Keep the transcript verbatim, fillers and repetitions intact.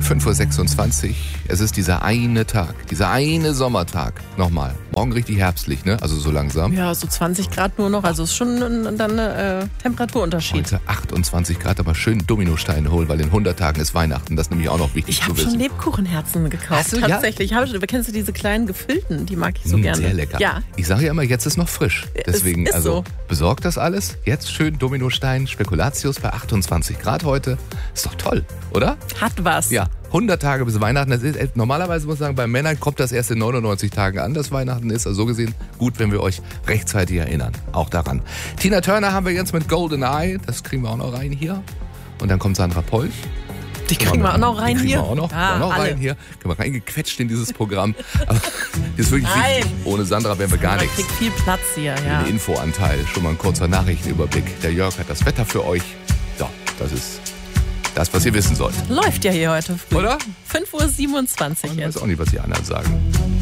fünf Uhr sechsundzwanzig. Es ist dieser eine Tag, dieser eine Sommertag. Nochmal, morgen richtig herbstlich, ne? Also so langsam. Ja, so zwanzig Grad nur noch. Also ist schon ein, dann ein äh, Temperaturunterschied. Heute achtundzwanzig Grad, aber schön Dominosteine holen, weil in hundert Tagen ist Weihnachten. Das ist nämlich auch noch wichtig Ich zu habe wissen. schon Lebkuchenherzen gekauft. Hast du? Tatsächlich. Ja? Hab, kennst du diese kleinen gefüllten? Die mag ich so Mm, gerne. Sehr lecker. Ja. Ich sage ja immer, jetzt ist noch frisch. Deswegen, ist also so. besorgt das alles. Jetzt schön Dominostein, Spekulatius bei achtundzwanzig Grad heute. Ist doch toll, oder? Hat was. Ja, hundert Tage bis Weihnachten. Das ist, normalerweise muss ich sagen, bei Männern kommt das erst in neunundneunzig Tagen an, dass Weihnachten ist. Also so gesehen gut, wenn wir euch rechtzeitig erinnern. Auch daran. Tina Turner haben wir jetzt mit Golden Eye. Das kriegen wir auch noch rein hier. Und dann kommt Sandra Polch. Die kriegen wir auch noch rein die kriegen hier. Wir auch noch, Ja, auch noch alle. rein hier. Können wir reingequetscht in dieses Programm. Aber das ist wirklich Nein. wichtig. Ohne Sandra wären wir gar Man nichts. kriegt viel Platz hier, ja. Den Infoanteil. Schon mal ein kurzer Nachrichtenüberblick. Der Jörg hat das Wetter für euch. So, das ist das, was ihr wissen sollt. Läuft ja hier heute früh. Oder? fünf Uhr siebenundzwanzig Ich jetzt. weiß auch nicht, was die anderen sagen.